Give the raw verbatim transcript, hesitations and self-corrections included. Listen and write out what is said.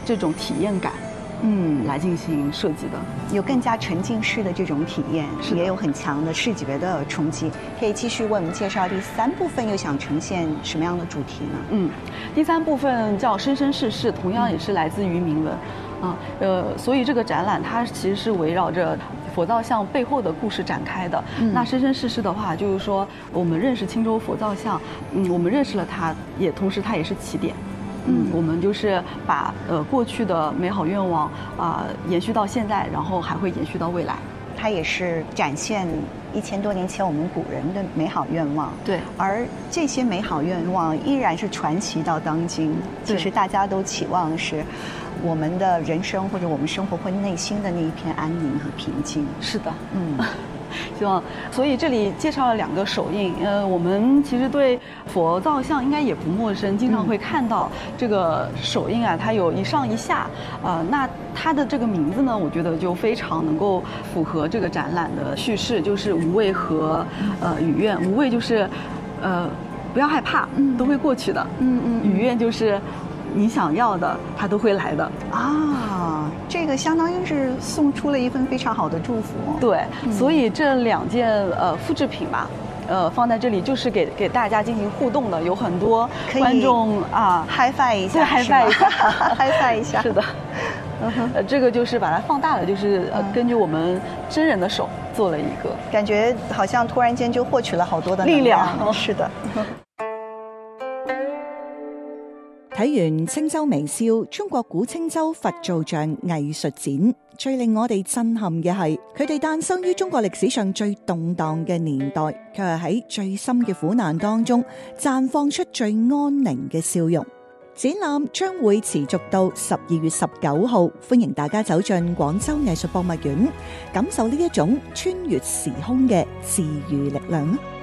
这种体验感。嗯，来进行设计的， 有更加沉浸式的这种体验，也有很强的视觉的冲击。可以继续为我们介绍第三部分，又想呈现什么样的主题呢？ 嗯，第三部分叫生生世世，同样也是来自于铭文，啊，呃，所以这个展览它其实是围绕着佛造像背后的故事展开的。嗯、那生生世世的话，就是说我们认识青州佛造像，嗯，我们认识了它，也同时它也是起点。嗯，我们就是把呃过去的美好愿望啊、呃、延续到现在，然后还会延续到未来。 它也是展现一千多年前我们古人的美好愿望。 对， 而这些美好愿望依然是传奇到当今。其实大家都期望是我们的人生或者我们生活或内心的那一片安宁和平静。 是的，嗯。希望，所以这里介绍了两个手印。呃，我们其实对佛造像应该也不陌生，经常会看到这个手印啊，它有一上一下。呃，那它的这个名字呢，我觉得就非常能够符合这个展览的叙事，就是无畏和呃与愿。无畏就是，呃，不要害怕，嗯，都会过去的。嗯嗯。与愿就是你想要的，它都会来的啊。这个相当于是送出了一份非常好的祝福。 对，嗯、所以这两件呃复制品吧，呃放在这里就是给给大家进行互动的，有很多观众啊嗨翻一下， 对，嗨翻一下， 嗨翻一下， 是的。呃，这个就是把它放大了，就是呃根据我们真人的手做了一个， 感觉好像突然间就获取了好多的力量。 是的。 睇完青州微笑中國古青州佛造像藝術展，最令我哋震撼嘅係佢哋誕生於中國歷史上最動盪嘅年代，卻係喺最深嘅苦難當中綻放出最安寧嘅笑容。展覽將會持續到十二月十九號，歡迎大家走進廣州藝術博物院，感受呢一種穿越時空嘅治癒力量。